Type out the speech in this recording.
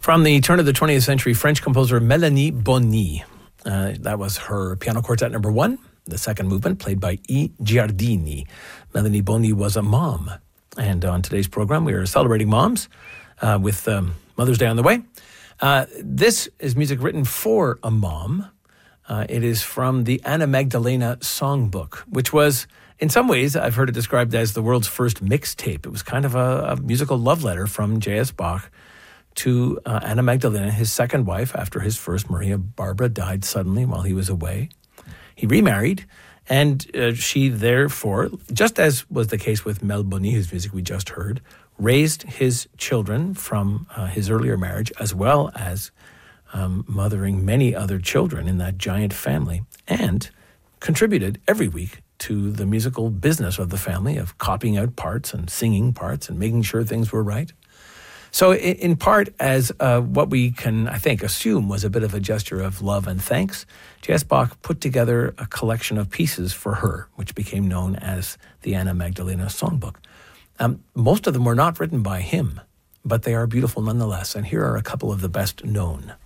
From the turn of the 20th century, French composer Mélanie Bonny. That was her piano quartet number 1, the second movement, played by E. Giardini. Mélanie Bonny was a mom. And on today's program, we are celebrating moms with Mother's Day on the way. This is music written for a mom. It is from the Anna Magdalena Songbook, which was, in some ways, I've heard it described as the world's first mixtape. It was kind of a musical love letter from J.S. Bach to Anna Magdalena, his second wife, after his first, Maria Barbara, died suddenly while he was away. He remarried, and she therefore, just as was the case with Mel Bonny, whose music we just heard, raised his children from his earlier marriage, as well as mothering many other children in that giant family, and contributed every week to the musical business of the family of copying out parts and singing parts and making sure things were right. So in part, as what we can, I think, assume was a bit of a gesture of love and thanks, J.S. Bach put together a collection of pieces for her, which became known as the Anna Magdalena Songbook. Most of them were not written by him, but they are beautiful nonetheless, and here are a couple of the best known.